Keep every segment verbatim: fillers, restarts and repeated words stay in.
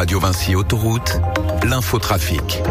Radio Vinci Autoroute, l'infotrafic.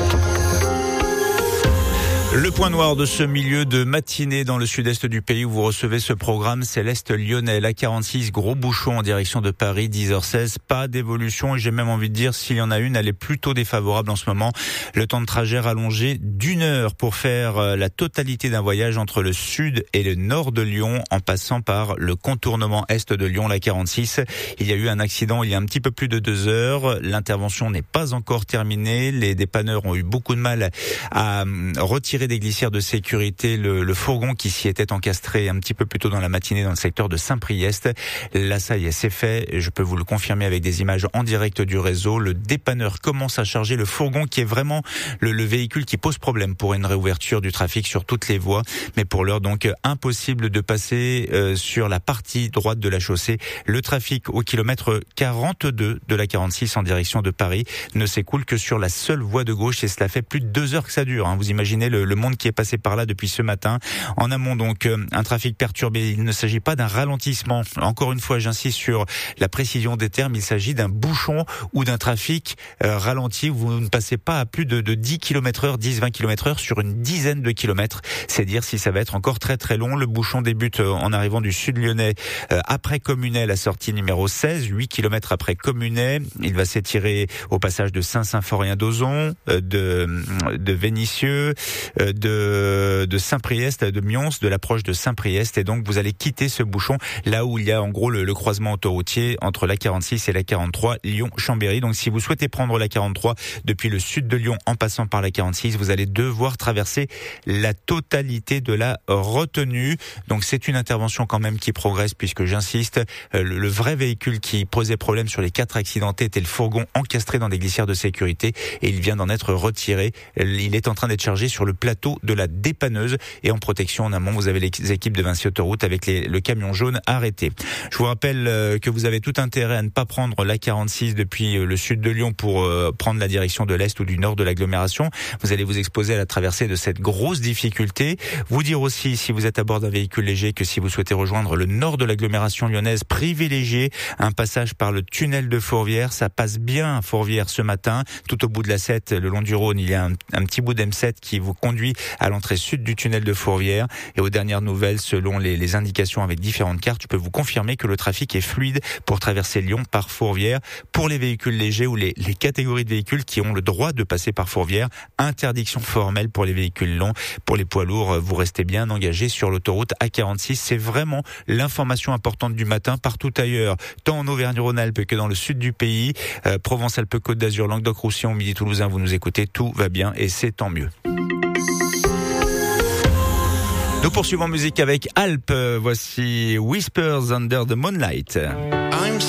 Le point noir de ce milieu de matinée dans le sud-est du pays où vous recevez ce programme, c'est l'Est lyonnais. La quarante-six, gros bouchon en direction de Paris, dix heures seize. Pas d'évolution et j'ai même envie de dire, s'il y en a une, elle est plutôt défavorable en ce moment. Le temps de trajet rallongé d'une heure pour faire la totalité d'un voyage entre le sud et le nord de Lyon en passant par le contournement est de Lyon, la quarante-six. Il y a eu un accident il y a un petit peu plus de deux heures. L'intervention n'est pas encore terminée. Les dépanneurs ont eu beaucoup de mal à retirer des glissières de sécurité le, le fourgon qui s'y était encastré un petit peu plus tôt dans la matinée dans le secteur de Saint-Priest. Là, ça y est, c'est fait. Je peux vous le confirmer avec des images en direct du réseau. Le dépanneur commence à charger le fourgon qui est vraiment le, le véhicule qui pose problème pour une réouverture du trafic sur toutes les voies. Mais pour l'heure, donc, impossible de passer euh, sur la partie droite de la chaussée. Le trafic au kilomètre quarante-deux de la quarante-six en direction de Paris ne s'écoule que sur la seule voie de gauche et cela fait plus de deux heures que ça dure. Hein. Vous imaginez le, le monde qui est passé par là depuis ce matin. En amont, donc, un trafic perturbé. Il ne s'agit pas d'un ralentissement. Encore une fois, j'insiste sur la précision des termes. Il s'agit d'un bouchon ou d'un trafic euh, ralenti. Vous ne passez pas à plus de, de dix kilomètres heure, dix, vingt kilomètres heure sur une dizaine de kilomètres. C'est dire si ça va être encore très très long. Le bouchon débute en arrivant du sud lyonnais euh, après Communet, la sortie numéro seize, huit kilomètres après Communet. Il va s'étirer au passage de Saint-Symphorien-d'Ozon, euh, de, de Vénissieux, euh, de, de Saint-Priest, de Mions, de l'approche de Saint-Priest. Et donc, vous allez quitter ce bouchon là où il y a en gros le, le croisement autoroutier entre la quarante-six et la quarante-trois, Lyon-Chambéry. Donc, si vous souhaitez prendre la quarante-trois depuis le sud de Lyon en passant par la quarante-six, vous allez devoir traverser la totalité de la retenue. Donc, c'est une intervention quand même qui progresse puisque, j'insiste, le, le vrai véhicule qui posait problème sur les quatre accidentés était le fourgon encastré dans des glissières de sécurité et il vient d'en être retiré. Il est en train d'être chargé sur le plateau de la dépanneuse et en protection en amont, vous avez les équipes de Vinci Autoroute avec les, le camion jaune arrêté. Je vous rappelle euh, que vous avez tout intérêt à ne pas prendre la quarante-six depuis euh, le sud de Lyon pour euh, prendre la direction de l'est ou du nord de l'agglomération. Vous allez vous exposer à la traversée de cette grosse difficulté. Vous dire aussi, si vous êtes à bord d'un véhicule léger, que si vous souhaitez rejoindre le nord de l'agglomération lyonnaise, privilégiez un passage par le tunnel de Fourvière. Ça passe bien à Fourvière ce matin. Tout au bout de la sept, le long du Rhône, il y a un, un petit bout d'M sept qui vous conduit à l'entrée sud du tunnel de Fourvière. Et aux dernières nouvelles, selon les, les indications avec différentes cartes, je peux vous confirmer que le trafic est fluide pour traverser Lyon par Fourvière. Pour les véhicules légers ou les, les catégories de véhicules qui ont le droit de passer par Fourvière, interdiction formelle pour les véhicules longs. Pour les poids lourds, vous restez bien engagés sur l'autoroute A quarante-six. C'est vraiment l'information importante du matin partout ailleurs, tant en Auvergne-Rhône-Alpes que dans le sud du pays. Euh, Provence-Alpes-Côte d'Azur, Languedoc-Roussillon, Midi-Toulousain, vous nous écoutez, tout va bien et c'est tant mieux. Nous poursuivons en musique avec Alpes. Voici Whispers Under the Moonlight.